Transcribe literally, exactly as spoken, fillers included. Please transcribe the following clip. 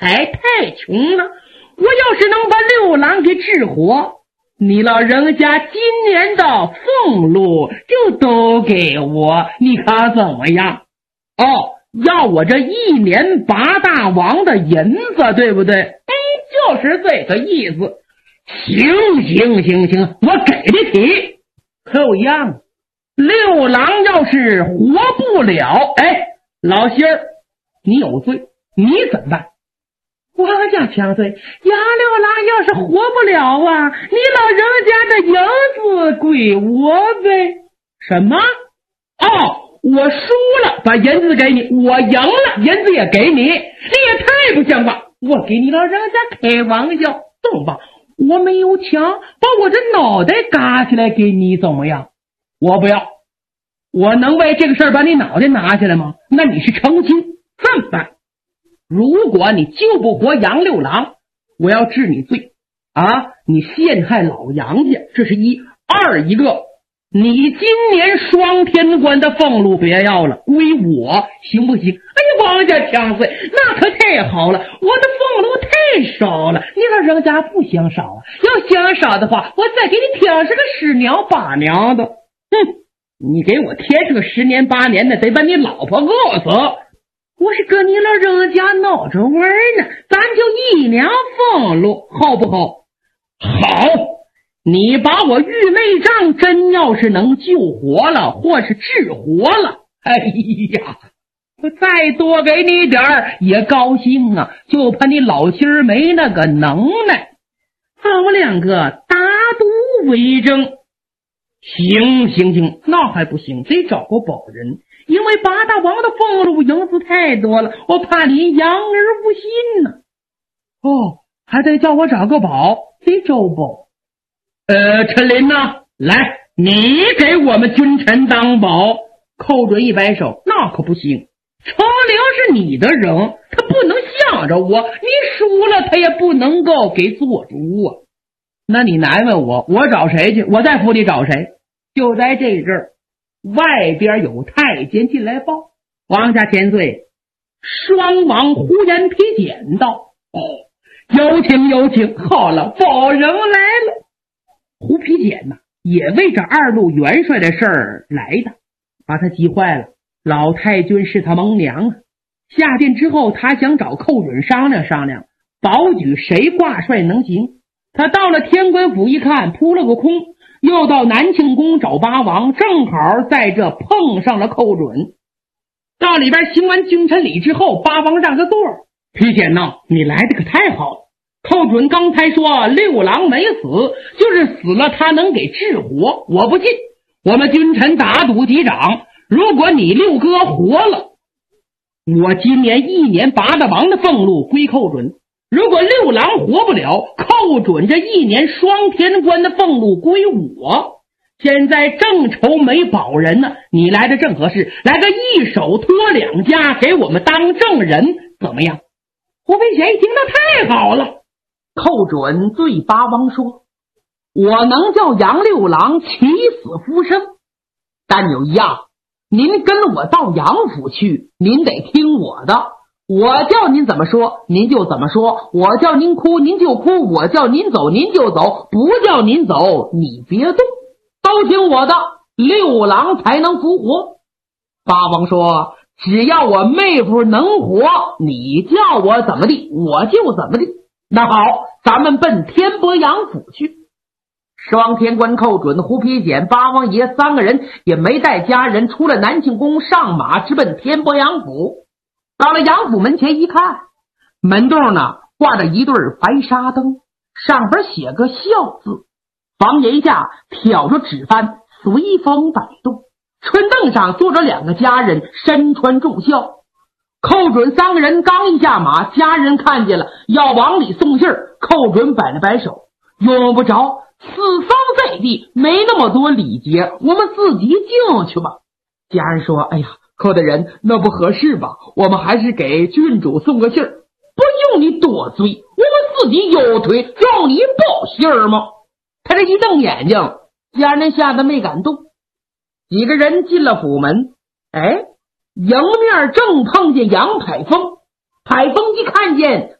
财太穷了，我要是能把六郎给治活，你老人家今年的俸禄就都给我，你看怎么样？哦，要我这一年八大王的银子，对不对？哎，就是这个意思。行行行行，我给得起。可有一样，六郎要是活不了，哎，老仙儿，你有罪，你怎么办？我家强罪，杨六郎要是活不了啊，你老人家的银子归我呗。什么？哦，我输了，把银子给你；我赢了，银子也给你。你也太不像话！我给你老人家开玩笑，懂吧？我没有枪，把我这脑袋嘎起来给你怎么样？我不要，我能为这个事儿把你脑袋拿下来吗？那你是成亲，这么办？如果你救不活杨六郎，我要治你罪啊！你陷害老杨家，这是一；二一个，你今年双天官的俸禄别要了，归我，行不行？哎呀，王家强岁，那可太好了！我的俸禄太少了，你老人家不想少啊？要想少的话，我再给你添上个十年八年的。哼，你给我添上个十年八年的，得把你老婆饿死！我是跟你老人家闹着玩呢，咱就一两俸禄，好不好？好，你把我玉妹丈真要是能救活了，或是治活了，哎呀，我再多给你点儿也高兴啊，就怕你老心儿没那个能耐。咱们两个打赌为证。行行行，那还不行，得找个保人，因为八大王的俸禄银子太多了，我怕你养而不信呢。哦，还得叫我找个保，得周保。呃，陈林呐，来，你给我们君臣当保。寇准一摆手，那可不行，程玲是你的人，他不能向着我，你输了他也不能够给做主啊。那你难为我，我找谁去？我在府里找谁？就在这阵儿，外边有太监进来报，王家千岁，双王胡言披简道：哦，有请有请，好了，保人来了。胡披简呐，也为这二路元帅的事儿来的，把他急坏了。老太君是他盟娘啊，下殿之后，他想找寇准商量商量，保举谁挂帅能行。他到了天官府一看，扑了个空，又到南庆宫找八王，正好在这碰上了寇准。到里边行完君臣礼之后，八王让个座。披简呐，你来的可太好了。寇准刚才说六郎没死，就是死了他能给治活，我不信。我们君臣打赌几掌，如果你六哥活了，我今年一年八大王的俸禄归寇准；如果六郎活不了，寇准这一年双天官的俸禄归我。现在正愁没保人呢，你来的正合适，来个一手托两家，给我们当证人，怎么样？胡飞贤一听，那太好了。寇准对八王说：我能叫杨六郎起死复生，但有一样，您跟我到杨府去，您得听我的。我叫您怎么说您就怎么说，我叫您哭您就哭，我叫您走您就走，不叫您走你别动，都听我的，六郎才能复活。八王说：只要我妹夫能活，你叫我怎么地我就怎么地。那好，咱们奔天波阳府去。双天官寇准、胡皮简、八王爷三个人也没带家人，出了南庆宫，上马直奔天波阳府。到了阳府门前一看，门洞呢挂着一对白纱灯，上边写个孝字，房檐下挑着纸幡，随风摆动。春凳上坐着两个家人，身穿重孝。寇准三个人刚一下马，家人看见了，要往里送信儿。寇准摆了摆手：用不着，此方在地，没那么多礼节，我们自己进去吧。家人说：哎呀，寇大人，那不合适吧，我们还是给郡主送个信儿。不用你多嘴，我们自己有腿，让你报信儿吗？他这一瞪眼睛，家人吓得没敢动。几个人进了府门，哎，迎面正碰见杨排风。排风一看见